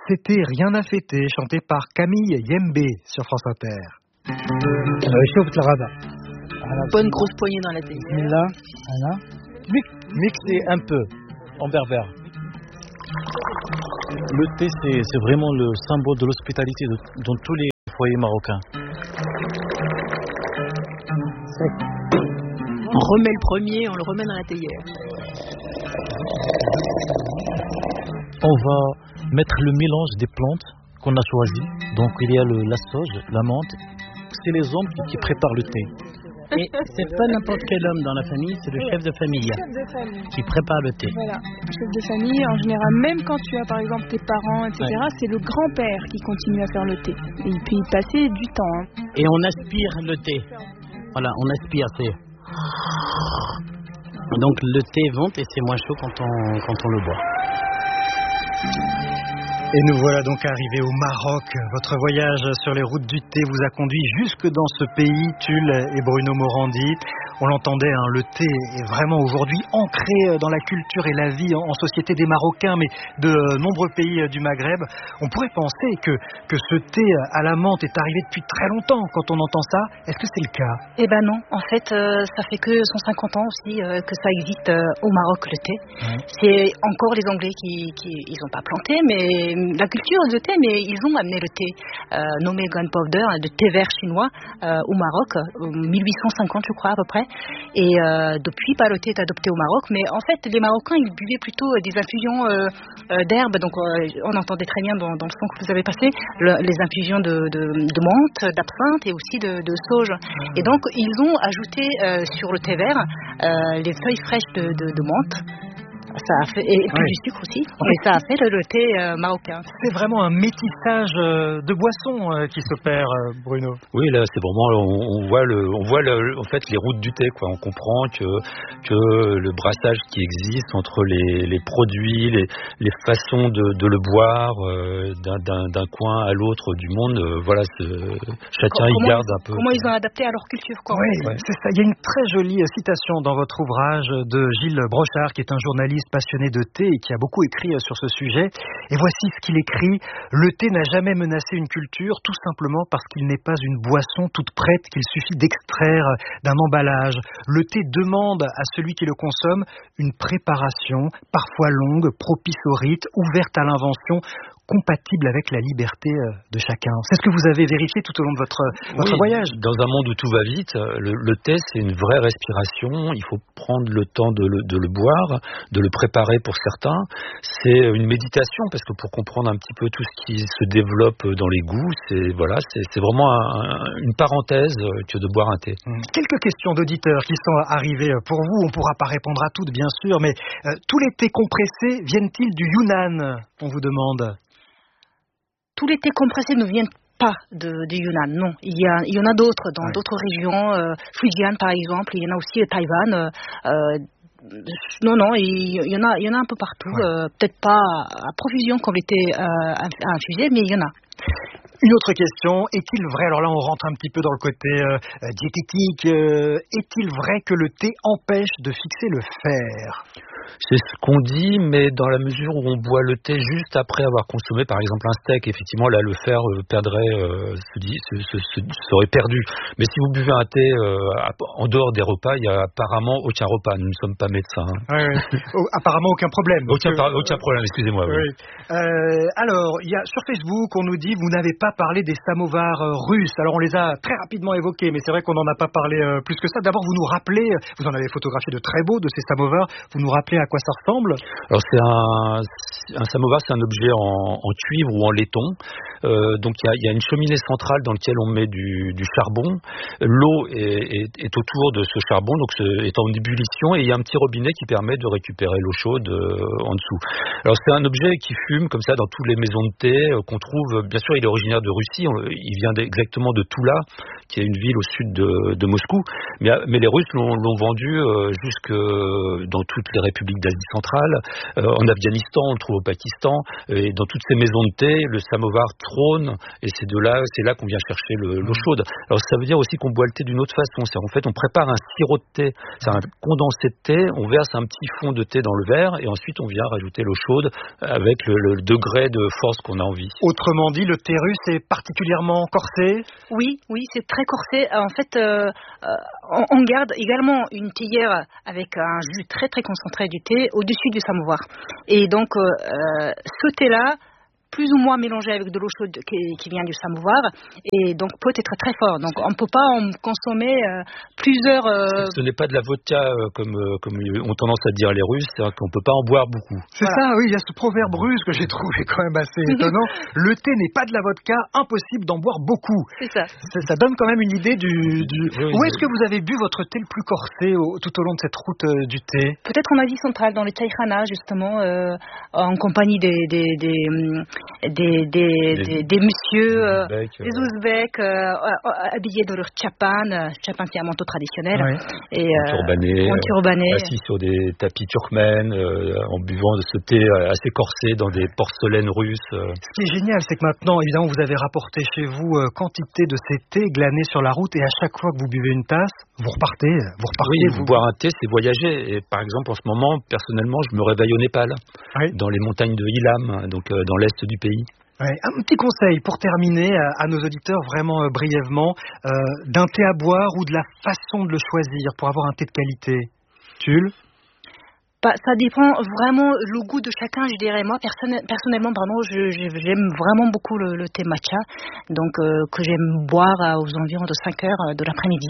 C'était Rien à fêter, chanté par Camille Yembe sur France Inter. Bonne grosse poignée dans la tête. Là, voilà. Mixer un peu en berbère. Le thé, c'est vraiment le symbole de l'hospitalité dans tous les foyers marocains. On remet le premier, on le remet dans la théière. On va mettre le mélange des plantes qu'on a choisies. Donc il y a la sauge, la menthe. C'est les hommes qui préparent le thé. Et c'est pas n'importe quel homme dans la famille, c'est le chef de famille qui prépare le thé. Voilà, le chef de famille, en général, même quand tu as par exemple tes parents, etc., c'est le grand-père qui continue à faire le thé. Et il peut y passer du temps. Et on aspire le thé. Voilà, on aspire, c'est... Donc le thé monte et c'est moins chaud quand on le boit. Et nous voilà donc arrivés au Maroc. Votre voyage sur les routes du thé vous a conduit jusque dans ce pays, Tulle et Bruno Morandi. On l'entendait, le thé est vraiment aujourd'hui ancré dans la culture et la vie en société des Marocains, mais de nombreux pays du Maghreb. On pourrait penser que ce thé à la menthe est arrivé depuis très longtemps quand on entend ça. Est-ce que c'est le cas ? Eh ben non, en fait, ça fait que 150 ans aussi que ça existe au Maroc, le thé. C'est encore les Anglais qui ils n'ont pas planté, mais la culture du thé, mais ils ont amené le thé nommé gunpowder, le thé vert chinois au Maroc, en 1850 je crois à peu près. Et depuis, le thé est adopté au Maroc, mais en fait les Marocains ils buvaient plutôt des infusions d'herbes, donc on entendait très bien dans le son que vous avez passé les infusions de menthe, d'absinthe et aussi de sauge. Et donc ils ont ajouté sur le thé vert les feuilles fraîches de menthe. Ça a fait, et puis du sucre aussi, et ça a fait le thé marocain. C'est vraiment un métissage de boissons qui s'opère, Bruno. Oui, là, c'est vraiment, on voit en fait les routes du thé, quoi. On comprend que le brassage qui existe entre les produits, les façons de le boire, d'un coin à l'autre du monde, voilà, chacun y garde un peu. Comment ils ont adapté à leur culture, quoi. Oui, c'est ça. Il y a une très jolie citation dans votre ouvrage de Gilles Brochard, qui est un journaliste passionné de thé et qui a beaucoup écrit sur ce sujet. Et voici ce qu'il écrit. Le thé n'a jamais menacé une culture, tout simplement parce qu'il n'est pas une boisson toute prête qu'il suffit d'extraire d'un emballage. Le thé demande à celui qui le consomme une préparation, parfois longue, propice au rite, ouverte à l'invention, compatible avec la liberté de chacun. C'est ce que vous avez vérifié tout au long de votre voyage. Dans un monde où tout va vite, le thé, c'est une vraie respiration. Il faut prendre le temps de le boire, de le préparer pour certains. C'est une méditation, parce que pour comprendre un petit peu tout ce qui se développe dans les goûts, c'est vraiment une parenthèse que de boire un thé. Quelques questions d'auditeurs qui sont arrivées pour vous. On ne pourra pas répondre à toutes, bien sûr, mais tous les thés compressés viennent-ils du Yunnan ? On vous demande. Tous les thés compressés ne viennent pas du Yunnan, non. Il y en a d'autres dans d'autres régions, Fujian par exemple, il y en a aussi Taïwan. Non, il y en a un peu partout. Peut-être pas à profusion comme le thé infusé, mais il y en a. Une autre question, est-il vrai, alors là on rentre un petit peu dans le côté diététique, est-il vrai que le thé empêche de fixer le fer ? C'est ce qu'on dit, mais dans la mesure où on boit le thé juste après avoir consommé par exemple un steak, effectivement là le fer serait perdu. Mais si vous buvez un thé en dehors des repas, il y a apparemment aucun repas. Nous ne sommes pas médecins. Apparemment aucun problème. Aucun problème, excusez-moi. Oui. Alors, il y a sur Facebook, on nous dit vous n'avez pas parlé des samovars russes. Alors on les a très rapidement évoqués, mais c'est vrai qu'on n'en a pas parlé plus que ça. D'abord, vous nous rappelez, vous en avez photographié de très beaux de ces samovars. Vous nous rappelez à quoi ça ressemble ? Alors c'est un samovar, c'est un objet en cuivre ou en laiton. Donc il y a une cheminée centrale dans laquelle on met du charbon. L'eau est autour de ce charbon, donc est en ébullition, et il y a un petit robinet qui permet de récupérer l'eau chaude en dessous. Alors c'est un objet qui fume comme ça dans toutes les maisons de thé qu'on trouve. Bien sûr, il est originaire de Russie. Il vient exactement de Toula, qui est une ville au sud de Moscou. Mais les Russes l'ont vendu jusque dans toutes les républiques d'Asie centrale. En Afghanistan, on le trouve au Pakistan. Et dans toutes ces maisons de thé, le samovar trône. Et c'est là qu'on vient chercher l'eau chaude. Alors ça veut dire aussi qu'on boit le thé d'une autre façon. En fait, on prépare un sirop de thé. C'est un condensé de thé. On verse un petit fond de thé dans le verre. Et ensuite, on vient rajouter l'eau chaude avec le degré de force qu'on a envie. Autrement dit, le thé russe est particulièrement corsé? Oui, c'est très corsé. En fait, on garde également une théière avec un jus très très concentré du thé au-dessus du samovar. Et donc, ce thé-là, plus ou moins mélangé avec de l'eau chaude qui vient du samovar, et donc peut être très fort. Donc on ne peut pas en consommer plusieurs... Ce n'est pas de la vodka comme ont tendance à dire les Russes, c'est-à-dire qu'on ne peut pas en boire beaucoup. C'est ça, oui, il y a ce proverbe russe que j'ai trouvé quand même assez étonnant. Le thé n'est pas de la vodka, impossible d'en boire beaucoup. C'est ça. Ça donne quand même une idée du... Oui, Où est-ce que vous avez bu votre thé le plus corsé tout au long de cette route du thé? Peut-être en Asie centrale, dans le Tchaïkhana, justement, en compagnie des messieurs, des Ouzbeks, habillés dans leur tchapan. Tchapan, c'est un manteau traditionnel. Oui. Et, turbanés, assis sur des tapis turkmènes, en buvant de ce thé assez corsé dans des porcelaines russes. Ce qui est génial, c'est que maintenant, évidemment, vous avez rapporté chez vous quantité de ces thés glanés sur la route, et à chaque fois que vous buvez une tasse, vous repartez. Oui, boire un thé, c'est voyager. Et par exemple, en ce moment, personnellement, je me réveille au Népal, dans les montagnes de Ilam, donc dans l'est du pays. Ouais, un petit conseil pour terminer à nos auditeurs, vraiment brièvement, d'un thé à boire ou de la façon de le choisir pour avoir un thé de qualité. Tulle? Ça dépend vraiment le goût de chacun, je dirais. Moi, personnellement, vraiment, j'aime vraiment beaucoup le thé matcha, donc que j'aime boire aux environs de 5 heures de l'après-midi.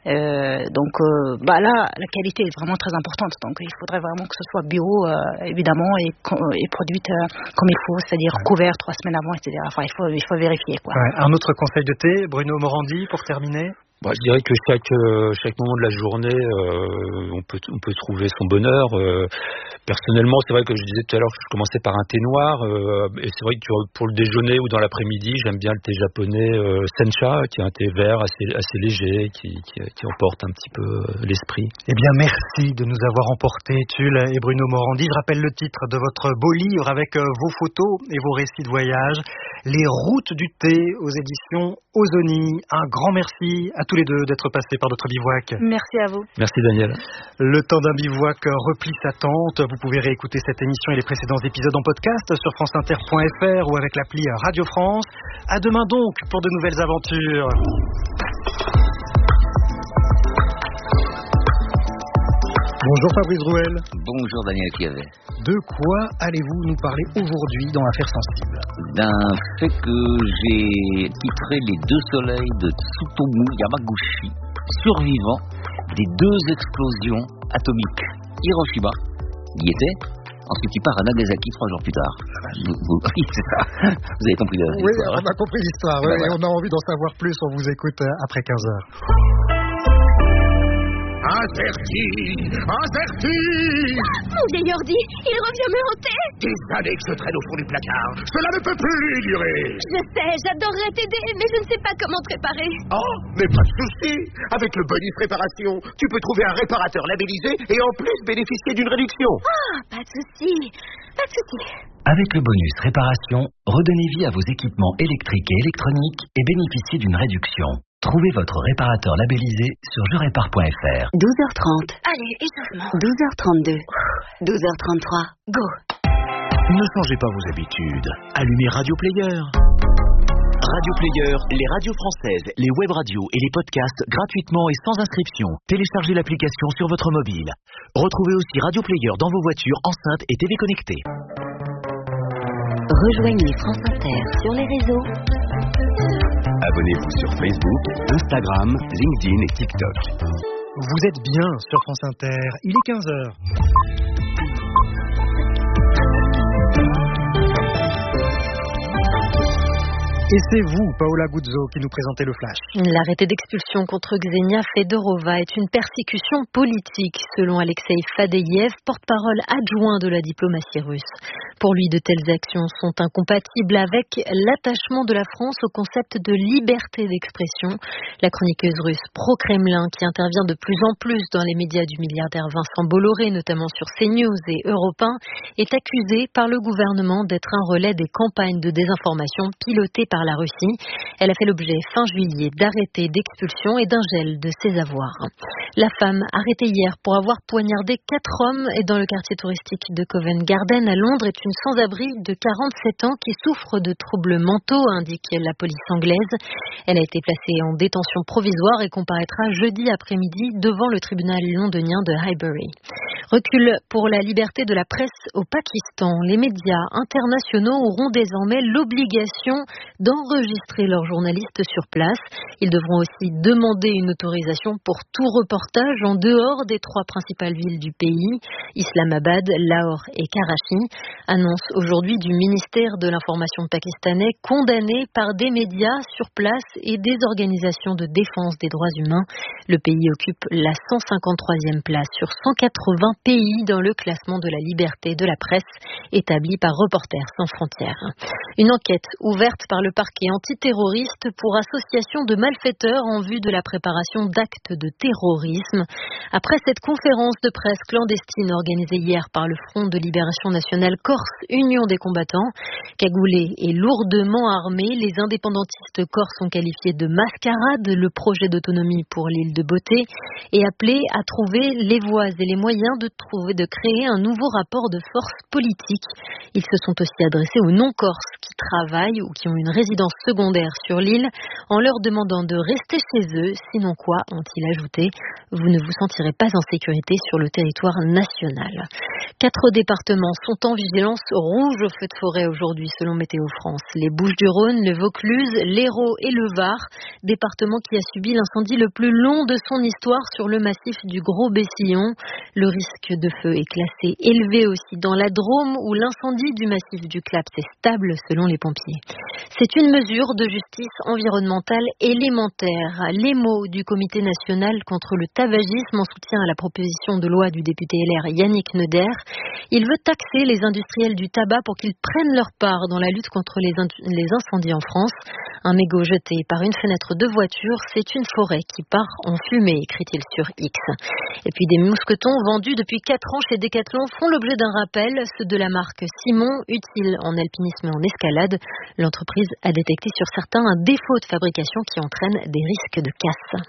Là, la qualité est vraiment très importante, donc il faudrait vraiment que ce soit bio, évidemment, et produite comme il faut, c'est-à-dire couvert 3 semaines avant, etc. Enfin, il faut vérifier, quoi. Ouais, un autre conseil de thé, Bruno Morandi, pour terminer? Je dirais que chaque moment de la journée, on peut trouver son bonheur. Personnellement, c'est vrai que je disais tout à l'heure que je commençais par un thé noir, et c'est vrai que pour le déjeuner ou dans l'après-midi, j'aime bien le thé japonais sencha, qui est un thé vert assez léger, qui emporte un petit peu l'esprit. Eh bien, merci de nous avoir emportés, Tulle et Bruno Morandi. Je rappelle le titre de votre beau livre avec vos photos et vos récits de voyage, Les routes du thé aux éditions Ozoni. Un grand merci à tous les deux d'être passés par notre bivouac. Merci à vous. Merci Daniel. Le temps d'un bivouac replie sa tente. Vous pouvez réécouter cette émission et les précédents épisodes en podcast sur franceinter.fr ou avec l'appli Radio France. À demain donc pour de nouvelles aventures. Bonjour Fabrice Drouel. Bonjour Daniel Kiavet. De quoi allez-vous nous parler aujourd'hui dans l'affaire sensible? D'un fait que j'ai titré Les deux soleils de Tsutomu Yamaguchi, survivants des 2 explosions atomiques. Hiroshima y était, ensuite il part à Nagasaki 3 jours plus tard. Oui, c'est ça. Vous avez compris l'histoire. Oui, on a compris l'histoire. Oui, et on a envie d'en savoir plus. On vous écoute après 15 heures. Averti! Mon vieil ordi, il revient me hanter! Des années que je traîne au fond du placard. Cela ne peut plus durer. Je sais, j'adorerais t'aider, mais je ne sais pas comment te réparer. Oh, mais pas de souci. Avec le bonus réparation, tu peux trouver un réparateur labellisé et en plus bénéficier d'une réduction. Ah, pas de souci. Avec le bonus réparation, redonnez vie à vos équipements électriques et électroniques et bénéficiez d'une réduction. Trouvez votre réparateur labellisé sur jerépare.fr. 12h30. Allez, échauffement. 12h32. 12h33. Go. Ne changez pas vos habitudes. Allumez Radio Player. Radio Player, les radios françaises, les web radios et les podcasts gratuitement et sans inscription. Téléchargez l'application sur votre mobile. Retrouvez aussi Radio Player dans vos voitures, enceintes et TV connectées. Rejoignez France Inter sur les réseaux. Abonnez-vous sur Facebook, Instagram, LinkedIn et TikTok. Vous êtes bien sur France Inter. Il est 15h. Et c'est vous, Paola Guzzo, qui nous présentez le flash. L'arrêté d'expulsion contre Ksenia Fedorova est une persécution politique, selon Alexei Fadeyev, porte-parole adjoint de la diplomatie russe. Pour lui, de telles actions sont incompatibles avec l'attachement de la France au concept de liberté d'expression. La chroniqueuse russe pro-Kremlin, qui intervient de plus en plus dans les médias du milliardaire Vincent Bolloré, notamment sur CNews et Europe 1, est accusée par le gouvernement d'être un relais des campagnes de désinformation pilotées par la Russie. Elle a fait l'objet fin juillet d'arrêtés d'expulsion et d'un gel de ses avoirs. La femme arrêtée hier pour avoir poignardé 4 hommes dans le quartier touristique de Covent Garden à Londres est une sans-abri de 47 ans qui souffre de troubles mentaux, indique la police anglaise. Elle a été placée en détention provisoire et comparaîtra jeudi après-midi devant le tribunal londonien de Highbury. Recul pour la liberté de la presse au Pakistan. Les médias internationaux auront désormais l'obligation d'enregistrer leurs journalistes sur place. Ils devront aussi demander une autorisation pour tout reportage en dehors des 3 principales villes du pays, Islamabad, Lahore et Karachi. Annonce aujourd'hui du ministère de l'Information pakistanais, condamné par des médias sur place et des organisations de défense des droits humains. Le pays occupe la 153e place sur 180 pays dans le classement de la liberté de la presse établi par Reporters sans frontières. Une enquête ouverte par le parquet antiterroriste pour association de malfaiteurs en vue de la préparation d'actes de terrorisme. Après cette conférence de presse clandestine organisée hier par le Front de Libération Nationale Corse, Union des combattants, cagoulés et lourdement armés, les indépendantistes corses ont qualifié de mascarade le projet d'autonomie pour l'île de Beauté et appelé à trouver les voies et les moyens de créer un nouveau rapport de force politique. Ils se sont aussi adressés aux non-corses qui travaillent ou qui ont une résidence secondaire sur l'île en leur demandant de rester chez eux, sinon quoi, ont-ils ajouté, vous ne vous sentirez pas en sécurité sur le territoire national. 4 départements sont en vigilance rouge au feu de forêt aujourd'hui selon Météo France. Les Bouches-du-Rhône, le Vaucluse, l'Hérault et le Var, département qui a subi l'incendie le plus long de son histoire sur le massif du Gros Bessillon. Le risque de feu est classé élevé aussi dans la Drôme où l'incendie du massif du Claps est stable selon les pompiers. C'est une mesure de justice environnementale élémentaire. Les mots du Comité national contre le tabagisme en soutien à la proposition de loi du député LR Yannick Neuder. Il veut taxer les industriels du tabac pour qu'ils prennent leur part dans la lutte contre les incendies en France. Un mégot jeté par une fenêtre de voiture, c'est une forêt qui part en fumée, écrit-il sur X. Et puis des mousquetons vendus depuis 4 ans chez Decathlon font l'objet d'un rappel, ceux de la marque Simon, utiles en alpinisme et en escalade. L'entreprise a détecté sur certains un défaut de fabrication qui entraîne des risques de casse.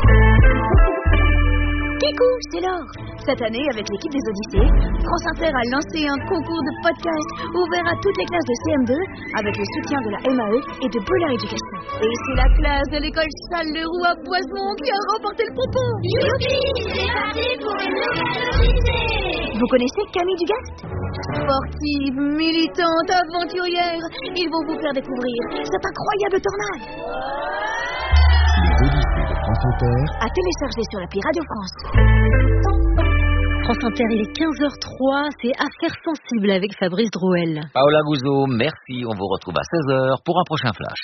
Coucou, c'est Laure. Cette année, avec l'équipe des Odyssées, France Inter a lancé un concours de podcast ouvert à toutes les classes de CM2 avec le soutien de la MAE et de Polar Éducation. Et c'est la classe de l'école Salle-Leroux à Boisemont qui a remporté le pompon. Youpi, c'est parti pour une nouvelle Odyssée. Vous connaissez Camille Dugast? Sportive, militante, aventurière, ils vont vous faire découvrir cette incroyable tornade. Les Odyssées de France Inter à télécharger sur l'appli Radio France. France Inter, il est 15h03, c'est Affaires sensibles avec Fabrice Drouel. Paola Guzzo, merci, on vous retrouve à 16h pour un prochain flash.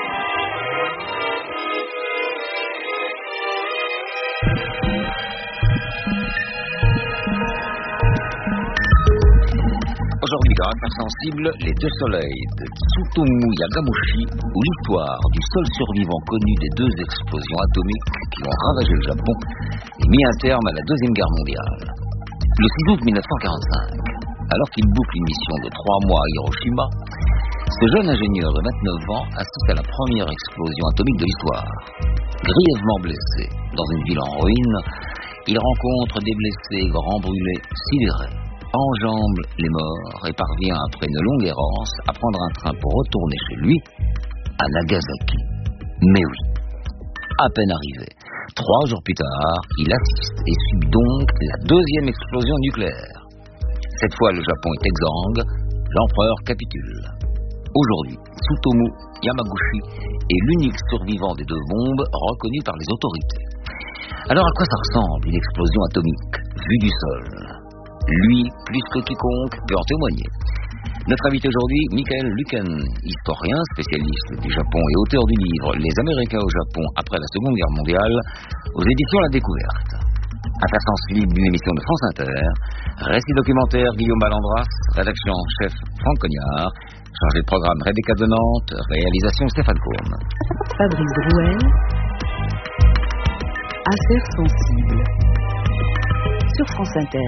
Aujourd'hui, dans Affaires sensibles, les 2 soleils de Tsutomu Yagamushi, où l'histoire du seul survivant connu des 2 explosions atomiques qui ont ravagé le Japon et mis un terme à la Deuxième Guerre mondiale. Le 6 août 1945, alors qu'il boucle une mission de 3 mois à Hiroshima, ce jeune ingénieur de 29 ans assiste à la première explosion atomique de l'histoire. Grièvement blessé dans une ville en ruine, il rencontre des blessés grands brûlés, sidérés, enjambe les morts et parvient après une longue errance à prendre un train pour retourner chez lui à Nagasaki. Mais oui, à peine arrivé, 3 jours plus tard, il assiste et subit donc la 2e explosion nucléaire. Cette fois, le Japon est exsangue, l'empereur capitule. Aujourd'hui, Tsutomu Yamaguchi est l'unique survivant des 2 bombes reconnu par les autorités. Alors à quoi ça ressemble une explosion atomique vue du sol ? Lui, plus que quiconque, peut en témoigner. Notre invité aujourd'hui, Michael Lueken, historien, spécialiste du Japon et auteur du livre « Les Américains au Japon après la Seconde Guerre mondiale » aux éditions La Découverte. Affaire sensible d'une émission de France Inter, récit documentaire Guillaume Ballandras, rédaction en chef Franck Cognard, chargé de programme Rebecca de Nantes, réalisation Stéphane Cohn. Fabrice Drouel, Affaires sensibles, sur France Inter.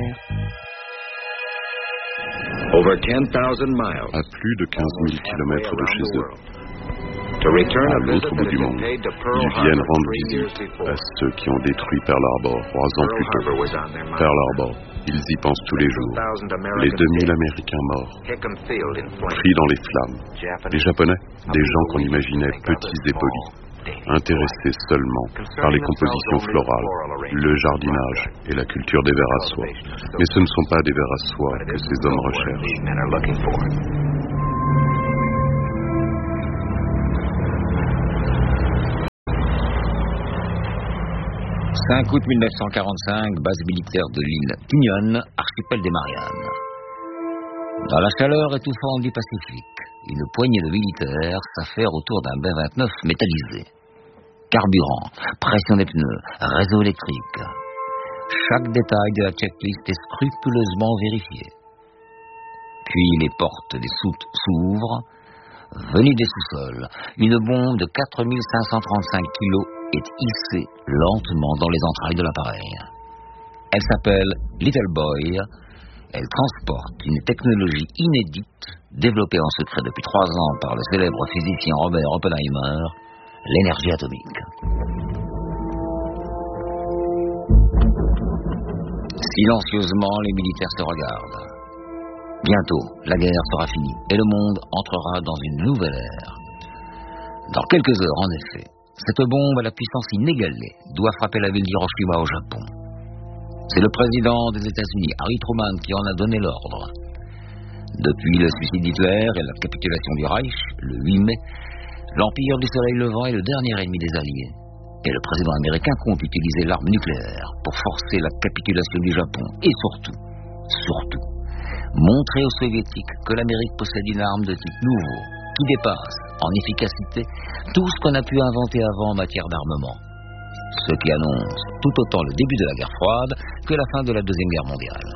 À plus de 15 000 kilomètres de chez eux, à l'autre bout du monde, ils viennent rendre visite à ceux qui ont détruit Pearl Harbor 3 ans plus tôt. Pearl Harbor, ils y pensent tous les jours. Les 2000 Américains morts, pris dans les flammes. Les Japonais, des gens qu'on imaginait petits et polis, intéressés seulement par les compositions florales, le jardinage et la culture des vers à soie. Mais ce ne sont pas des vers à soie que ces hommes recherchent. 5 août 1945, base militaire de l'île Tinian, archipel des Mariannes. Dans la chaleur étouffante du Pacifique, une poignée de militaires s'affaire autour d'un B-29 métallisé. Carburant, pression des pneus, réseau électrique. Chaque détail de la checklist est scrupuleusement vérifié. Puis les portes des soutes s'ouvrent. Venue des sous-sols, une bombe de 4535 kilos est hissée lentement dans les entrailles de l'appareil. Elle s'appelle Little Boy. Elle transporte une technologie inédite, développée en secret depuis 3 ans par le célèbre physicien Robert Oppenheimer, l'énergie atomique. Silencieusement, les militaires se regardent. Bientôt, la guerre sera finie et le monde entrera dans une nouvelle ère. Dans quelques heures, en effet, cette bombe à la puissance inégalée doit frapper la ville d'Hiroshima au Japon. C'est le président des États-Unis, Harry Truman, qui en a donné l'ordre. Depuis le suicide d'Hitler et la capitulation du Reich, le 8 mai, l'Empire du Soleil Levant est le dernier ennemi des Alliés. Et le président américain compte utiliser l'arme nucléaire pour forcer la capitulation du Japon. Et surtout, montrer aux Soviétiques que l'Amérique possède une arme de type nouveau, qui dépasse en efficacité tout ce qu'on a pu inventer avant en matière d'armement. Ce qui annonce tout autant le début de la guerre froide que la fin de la Deuxième Guerre mondiale.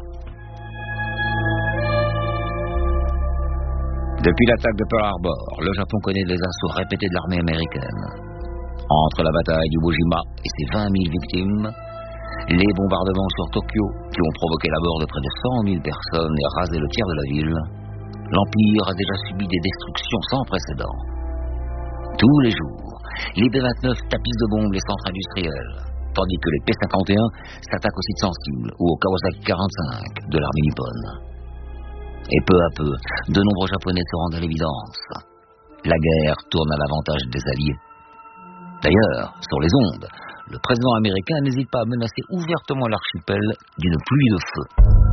Depuis l'attaque de Pearl Harbor, le Japon connaît des assauts répétés de l'armée américaine. Entre la bataille d'Iwo Jima et ses 20 000 victimes, les bombardements sur Tokyo, qui ont provoqué la mort de près de 100 000 personnes et rasé le tiers de la ville, l'Empire a déjà subi des destructions sans précédent. Tous les jours, les B-29 tapissent de bombes les centres industriels, tandis que les P-51 s'attaquent aux sites sensibles ou aux Kawasaki 45 de l'armée nippone. Et peu à peu, de nombreux Japonais se rendent à l'évidence. La guerre tourne à l'avantage des Alliés. D'ailleurs, sur les ondes, le président américain n'hésite pas à menacer ouvertement l'archipel d'une pluie de feu.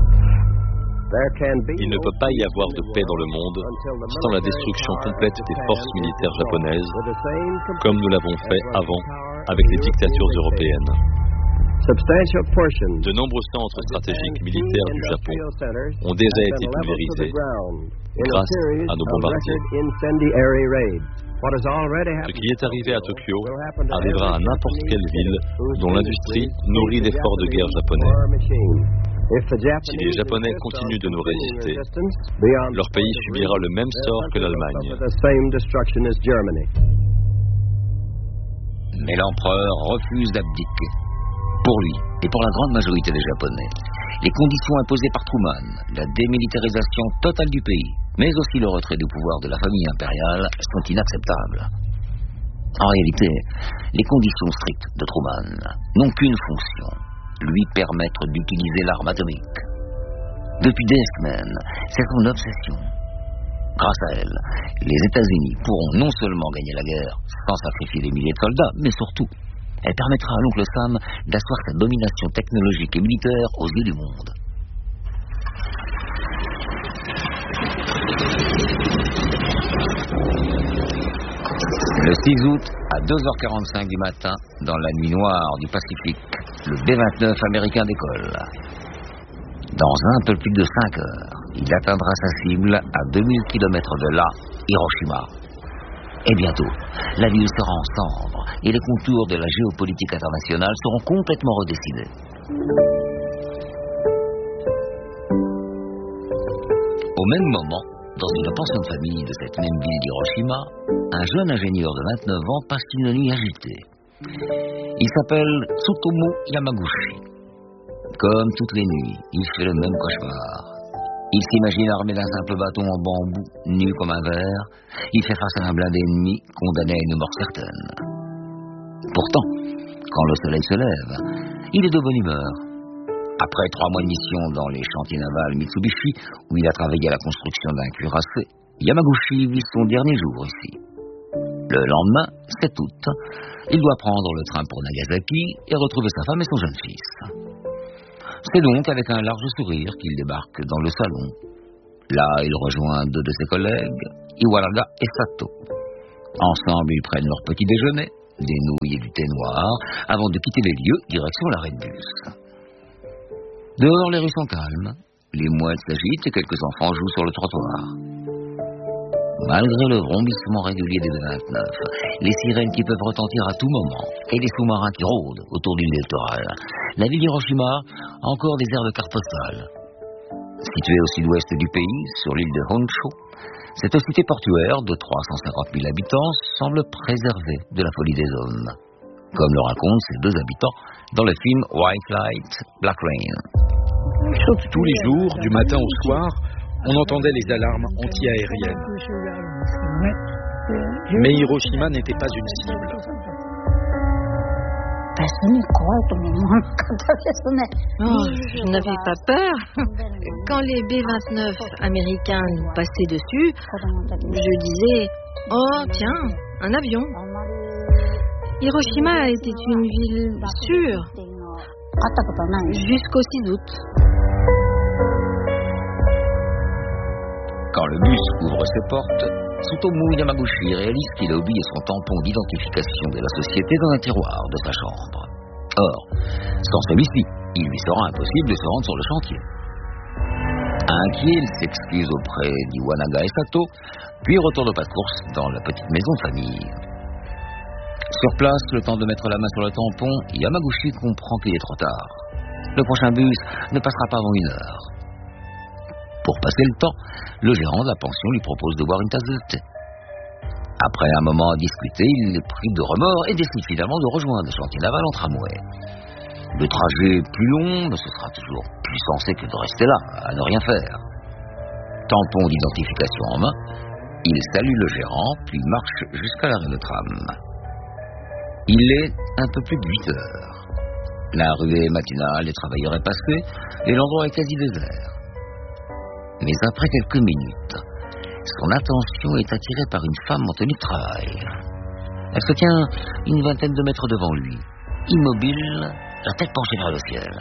Il ne peut pas y avoir de paix dans le monde sans la destruction complète des forces militaires japonaises, comme nous l'avons fait avant avec les dictatures européennes. De nombreux centres stratégiques militaires du Japon ont déjà été pulvérisés grâce à nos bombardiers. Ce qui est arrivé à Tokyo arrivera à n'importe quelle ville dont l'industrie nourrit des forts de guerre japonais. Si les Japonais continuent de nous résister, leur pays subira le même sort que l'Allemagne. Mais l'empereur refuse d'abdiquer. Pour lui et pour la grande majorité des Japonais, les conditions imposées par Truman, la démilitarisation totale du pays, mais aussi le retrait du pouvoir de la famille impériale, sont inacceptables. En réalité, les conditions strictes de Truman n'ont qu'une fonction, lui permettre d'utiliser l'arme atomique. Depuis des semaines, c'est son obsession. Grâce à elle, les États-Unis pourront non seulement gagner la guerre sans sacrifier des milliers de soldats, mais surtout, elle permettra à l'oncle Sam d'asseoir sa domination technologique et militaire aux yeux du monde. Le 6 août, à 2h45 du matin, dans la nuit noire du Pacifique, le B-29 américain décolle. Dans un peu plus de 5 heures, il atteindra sa cible à 2000 km de là, Hiroshima. Et bientôt, la ville sera en cendres et les contours de la géopolitique internationale seront complètement redessinés. Au même moment, dans une pension de famille de cette même ville d'Hiroshima, un jeune ingénieur de 29 ans passe une nuit agitée. Il s'appelle Tsutomu Yamaguchi. Comme toutes les nuits, il fait le même cauchemar. Il s'imagine armé d'un simple bâton en bambou, nu comme un verre. Il fait face à un blindé ennemi, condamné à une mort certaine. Pourtant, quand le soleil se lève, il est de bonne humeur. Après 3 mois de mission dans les chantiers navals Mitsubishi, où il a travaillé à la construction d'un cuirassé, Yamaguchi vit son dernier jour ici. Le lendemain, 7 août, il doit prendre le train pour Nagasaki et retrouver sa femme et son jeune fils. C'est donc avec un large sourire qu'il débarque dans le salon. Là, il rejoint 2 de ses collègues, Iwanaga et Sato. Ensemble, ils prennent leur petit déjeuner, des nouilles et du thé noir, avant de quitter les lieux, direction l'arrêt de bus. Dehors, les rues sont calmes, les mouettes s'agitent et quelques enfants jouent sur le trottoir. Malgré le vrombissement régulier des B-29, les sirènes qui peuvent retentir à tout moment et les sous-marins qui rôdent autour du littoral, la ville d'Hiroshima a encore des airs de carte postale. Située au sud-ouest du pays, sur l'île de Honshu, cette cité portuaire de 350 000 habitants semble préservée de la folie des hommes, comme le racontent ces 2 habitants dans le film White Light, Black Rain. Tous les jours, du matin au soir, on entendait les alarmes anti-aériennes. Mais Hiroshima n'était pas une cible. Oh, je n'avais pas peur. Quand les B-29 américains nous passaient dessus, je disais « Oh, tiens, un avion !» Hiroshima était une ville sûre jusqu'au 6 août. Quand le bus ouvre ses portes, Tsutomu Yamaguchi réalise qu'il a oublié son tampon d'identification de la société dans un tiroir de sa chambre. Or, sans celui-ci, il lui sera impossible de se rendre sur le chantier. Inquiet, il s'excuse auprès d'Iwanaga et Sato, puis retourne au pas de course dans la petite maison de famille. Sur place, le temps de mettre la main sur le tampon, Yamaguchi comprend qu'il est trop tard. Le prochain bus ne passera pas avant 1 heure. Pour passer le temps, le gérant de la pension lui propose de boire une tasse de thé. Après un moment à discuter, il est pris de remords et décide finalement de rejoindre le chantier naval en tramway. Le trajet est plus long, mais ce sera toujours plus sensé que de rester là, à ne rien faire. Tampon d'identification en main, il salue le gérant, puis marche jusqu'à l'arrêt de tram. Il est un peu plus de 8 heures. La ruée matinale des travailleurs est passée et l'endroit est quasi désert. Mais après quelques minutes, son attention est attirée par une femme en tenue de travail. Elle se tient une vingtaine de mètres devant lui, immobile, la tête penchée vers le ciel.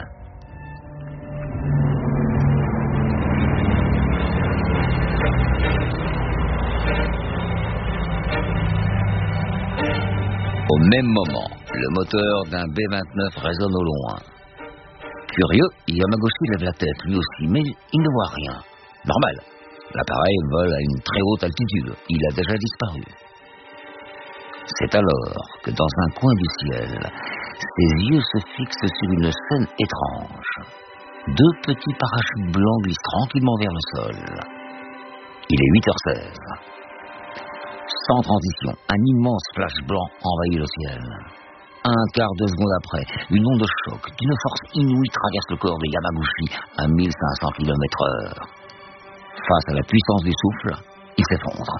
Au même moment, le moteur d'un B-29 résonne au loin. Curieux, Yamaguchi lève la tête lui aussi, mais il ne voit rien. Normal, l'appareil vole à une très haute altitude. Il a déjà disparu. C'est alors que dans un coin du ciel, ses yeux se fixent sur une scène étrange. 2 petits parachutes blancs glissent tranquillement vers le sol. Il est 8h16. Sans transition, un immense flash blanc envahit le ciel. Un quart de seconde après, une onde de choc d'une force inouïe traverse le corps de Yamaguchi à 1500 km/h. Face à la puissance du souffle, il s'effondre.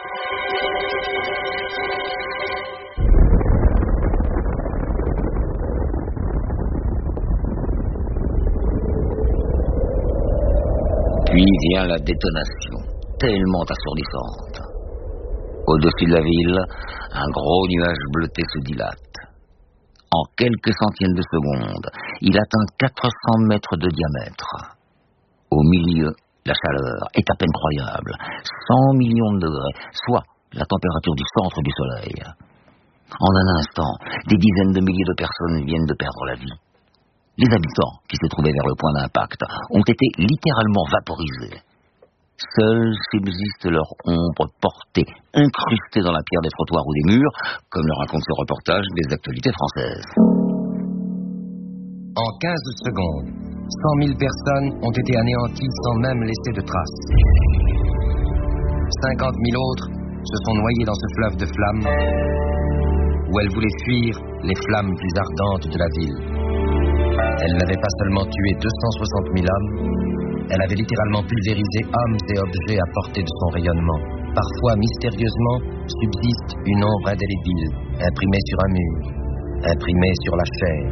Puis vient la détonation, tellement assourdissante. Au-dessus de la ville, un gros nuage bleuté se dilate. En quelques centièmes de seconde, il atteint 400 mètres de diamètre. Au milieu, la chaleur est à peine croyable, 100 millions de degrés, soit la température du centre du soleil. En un instant, des dizaines de milliers de personnes viennent de perdre la vie. Les habitants qui se trouvaient vers le point d'impact ont été littéralement vaporisés. Seules subsistent leurs ombres portées, incrustées dans la pierre des trottoirs ou des murs, comme le raconte ce reportage des actualités françaises. En 15 secondes, 100 000 personnes ont été anéanties sans même laisser de traces. 50 000 autres se sont noyées dans ce fleuve de flammes où elles voulaient fuir les flammes plus ardentes de la ville. Elle n'avait pas seulement tué 260 000 hommes, elle avait littéralement pulvérisé hommes et objets à portée de son rayonnement. Parfois, mystérieusement, subsiste une ombre indélébile, imprimée sur un mur, imprimée sur la chair.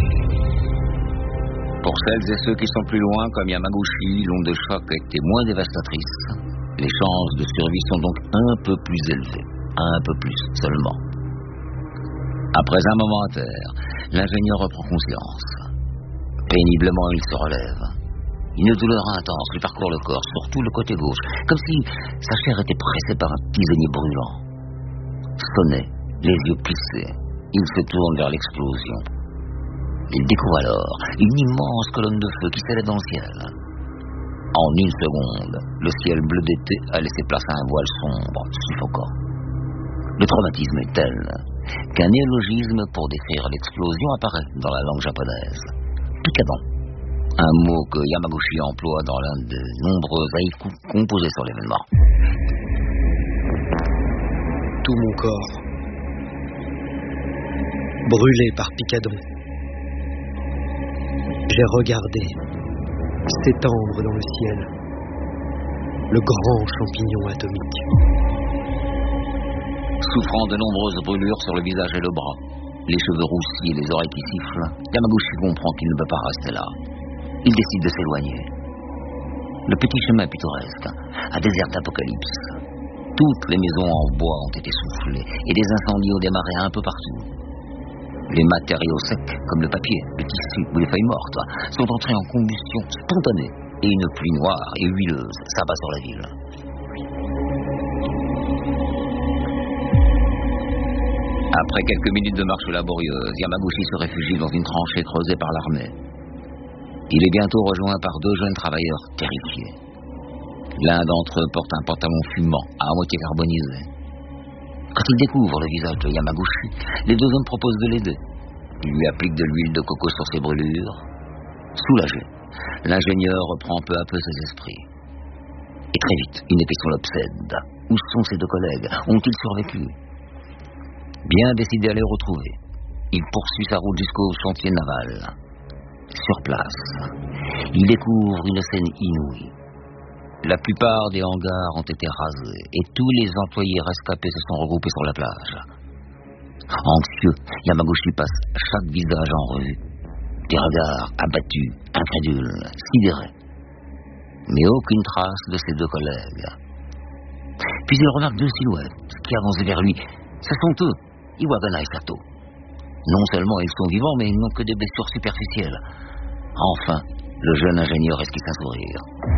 Pour celles et ceux qui sont plus loin, comme Yamaguchi, l'onde de choc a été moins dévastatrice. Les chances de survie sont donc un peu plus élevées. Un peu plus seulement. Après un moment à terre, l'ingénieur reprend conscience. Péniblement, il se relève. Une douleur intense lui parcourt le corps, surtout le côté gauche, comme si sa chair était pressée par un tisonnier brûlant. Sonné, les yeux plissés, il se tourne vers l'explosion. Il découvre alors une immense colonne de feu qui s'élève dans le ciel. En une seconde, le ciel bleu d'été a laissé place à un voile sombre, suffocant. Le traumatisme est tel qu'un néologisme pour décrire l'explosion apparaît dans la langue japonaise. Picadon, un mot que Yamaguchi emploie dans l'un des nombreux haïkus composés sur l'événement. Tout mon corps, brûlé par Picadon, j'ai regardé s'étendre dans le ciel le grand champignon atomique. Souffrant de nombreuses brûlures sur le visage et le bras, les cheveux roussis et les oreilles qui sifflent, Yamaguchi comprend qu'il ne peut pas rester là. Il décide de s'éloigner. Le petit chemin pittoresque, un désert d'apocalypse. Toutes les maisons en bois ont été soufflées et des incendies ont démarré un peu partout. Les matériaux secs, comme le papier, le tissu ou les feuilles mortes, sont entrés en combustion spontanée et une pluie noire et huileuse s'abat sur la ville. Après quelques minutes de marche laborieuse, Yamaguchi se réfugie dans une tranchée creusée par l'armée. Il est bientôt rejoint par deux jeunes travailleurs terrifiés. L'un d'entre eux porte un pantalon fumant, à moitié carbonisé. Quand il découvre le visage de Yamaguchi, les deux hommes proposent de l'aider. Ils lui appliquent de l'huile de coco sur ses brûlures. Soulagé, l'ingénieur reprend peu à peu ses esprits. Et très vite, une question l'obsède. Où sont ses deux collègues? Ont-ils survécu? Bien décidé à les retrouver, il poursuit sa route jusqu'au chantier naval. Sur place, il découvre une scène inouïe. La plupart des hangars ont été rasés et tous les employés rescapés se sont regroupés sur la plage. Anxieux, Yamaguchi passe chaque visage en revue. Des regards abattus, incrédules, sidérés. Mais aucune trace de ses deux collègues. Puis il remarque deux silhouettes qui avancent vers lui. Ce sont eux, Iwagana et Sato. Non seulement ils sont vivants, mais ils n'ont que des blessures superficielles. Enfin, le jeune ingénieur esquisse un sourire.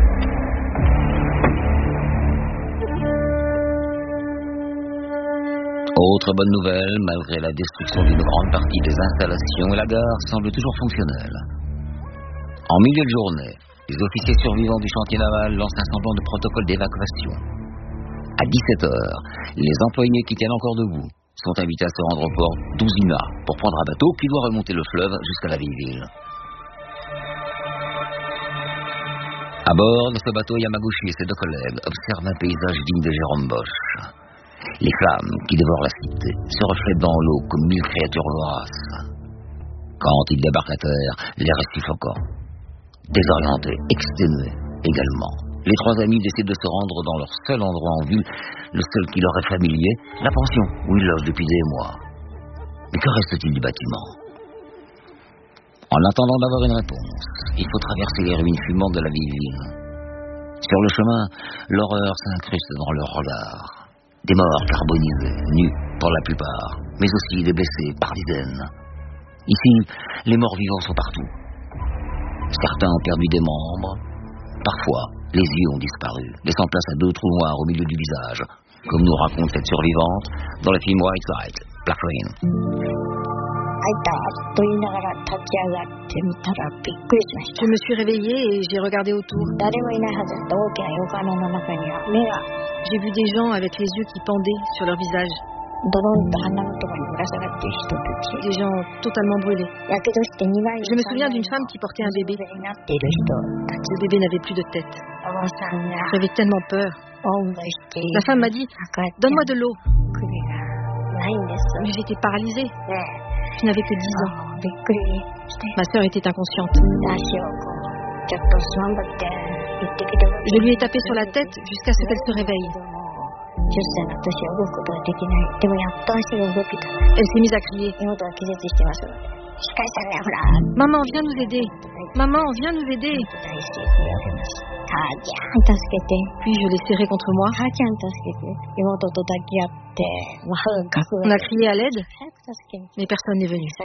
Autre bonne nouvelle, malgré la destruction d'une grande partie des installations, la gare semble toujours fonctionnelle. En milieu de journée, les officiers survivants du chantier naval lancent un semblant de protocole d'évacuation. À 17h, les employés qui tiennent encore debout sont invités à se rendre au port d'Uzina pour prendre un bateau qui doit remonter le fleuve jusqu'à la vieille ville. À bord de ce bateau, Yamaguchi et ses deux collègues observent un paysage digne de Jérôme Bosch. Les flammes qui dévorent la cité se reflètent dans l'eau comme 1000 créatures voraces. Quand ils débarquent à terre, l'air est suffocant. Désorientés, exténués également, les trois amis décident de se rendre dans leur seul endroit en ville, le seul qui leur est familier, la pension où ils logent depuis des mois. Mais que reste-t-il du bâtiment? En attendant d'avoir une réponse, il faut traverser les ruines fumantes de la vieille ville. Sur le chemin, l'horreur s'incruste dans leur regard. Des morts carbonisés, nus pour la plupart, mais aussi des blessés par dizaines. Ici, les morts vivants sont partout. Certains ont perdu des membres. Parfois, les yeux ont disparu, laissant place à deux trous noirs au milieu du visage, comme nous raconte cette survivante dans le film White Light, Black Rain. Je me suis réveillée et j'ai regardé autour. J'ai vu des gens avec les yeux qui pendaient sur leur visage. Des gens totalement brûlés. Je me souviens d'une femme qui portait un bébé. Le bébé n'avait plus de tête. J'avais tellement peur. La femme m'a dit « Donne-moi de l'eau ». Mais j'étais paralysée. Je n'avais que 10 ans. Ma sœur était inconsciente. Je lui ai tapé sur la tête jusqu'à ce qu'elle se réveille. Elle s'est mise à crier. Maman, viens nous aider. Maman, viens nous aider. Puis je l'ai serré contre moi. On a crié à l'aide, mais personne n'est venu.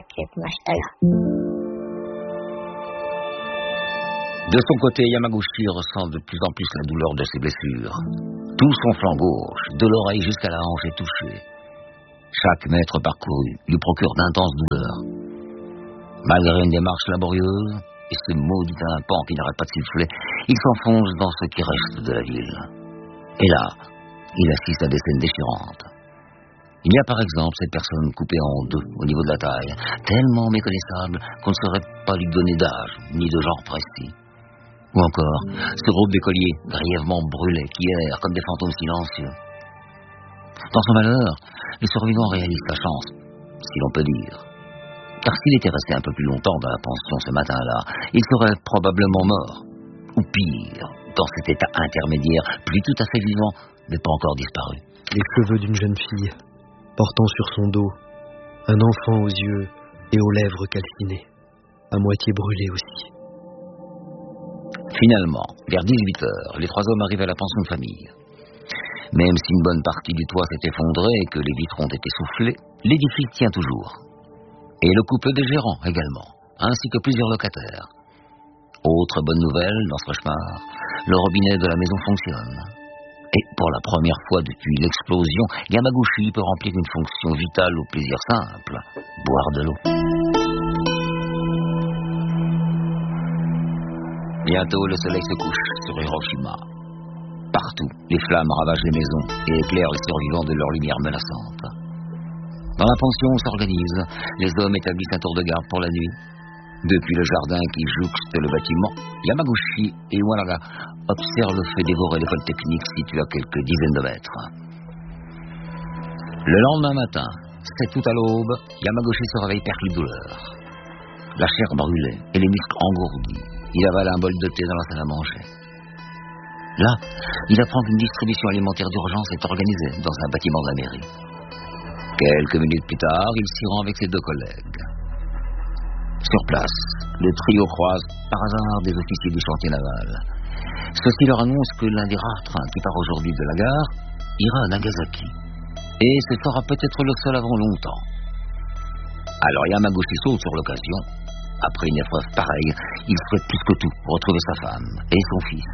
De son côté, Yamaguchi ressent de plus en plus la douleur de ses blessures. Tout son flanc gauche, de l'oreille jusqu'à la hanche, est touché. Chaque mètre parcouru lui procure d'intenses douleurs. Malgré une démarche laborieuse et ce maudit tympan qui n'arrête pas de siffler, il s'enfonce dans ce qui reste de la ville. Et là, il assiste à des scènes déchirantes. Il y a par exemple cette personne coupée en deux au niveau de la taille, tellement méconnaissable qu'on ne saurait pas lui donner d'âge ni de genre précis. Ou encore, ce groupe d'écoliers grièvement brûlés qui errent comme des fantômes silencieux. Dans son malheur, le survivant réalise sa chance, si l'on peut dire. Car s'il était resté un peu plus longtemps dans la pension ce matin-là, il serait probablement mort. Ou pire, dans cet état intermédiaire, plus tout à fait vivant, mais pas encore disparu. Les cheveux d'une jeune fille, portant sur son dos un enfant aux yeux et aux lèvres calcinées, à moitié brûlé aussi. Finalement, vers 18h, les trois hommes arrivent à la pension de famille. Même si une bonne partie du toit s'est effondrée et que les vitres ont été soufflées, l'édifice tient toujours. Et le couple des gérants également, ainsi que plusieurs locataires. Autre bonne nouvelle dans ce cauchemar, le robinet de la maison fonctionne. Et pour la première fois depuis l'explosion, Yamaguchi peut remplir une fonction vitale au plaisir simple, boire de l'eau. Bientôt, le soleil se couche sur Hiroshima. Partout, les flammes ravagent les maisons et éclairent les survivants de leur lumière menaçante. Dans la pension, on s'organise. Les hommes établissent un tour de garde pour la nuit. Depuis le jardin qui jouxte le bâtiment, Yamaguchi et Iwanaga observent le feu dévorer l'école technique située à quelques dizaines de mètres. Le lendemain matin, c'est tout à l'aube, Yamaguchi se réveille perclé de douleur. La chair brûlée et les muscles engourdis. Il avale un bol de thé dans la salle à manger. Là, il apprend qu'une distribution alimentaire d'urgence est organisée dans un bâtiment de la mairie. Quelques minutes plus tard, il s'y rend avec ses deux collègues. Sur place, le trio croise par hasard des officiers du chantier naval. Ceux-ci leur annoncent que l'un des rares trains qui part aujourd'hui de la gare ira à Nagasaki. Et ce sera peut-être le seul avant longtemps. Alors Yamaguchi saute sur l'occasion. Après une épreuve pareille, il souhaite plus que tout retrouver sa femme et son fils.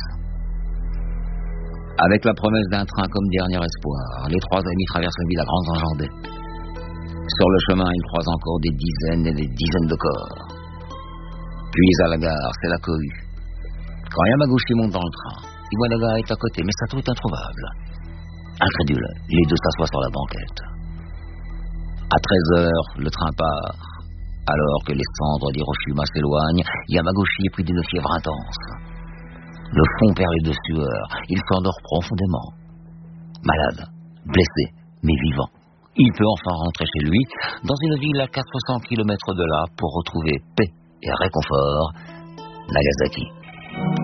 Avec la promesse d'un train comme dernier espoir, les trois amis traversent la ville à grands enjambées. Sur le chemin, ils croisent encore des dizaines et des dizaines de corps. Puis à la gare, c'est la cohue. Quand Yamaguchi monte dans le train, Iwanaga est à côté, mais sa trou est introuvable. Incrédule, les deux s'assoient sur la banquette. À 13h, le train part. Alors que les cendres d'Hiroshima s'éloignent, Yamaguchi est pris d'une fièvre intense. Le front perlé de sueur, il s'endort profondément. Malade, blessé, mais vivant. Il peut enfin rentrer chez lui, dans une ville à 400 km de là, pour retrouver paix et réconfort, Nagasaki.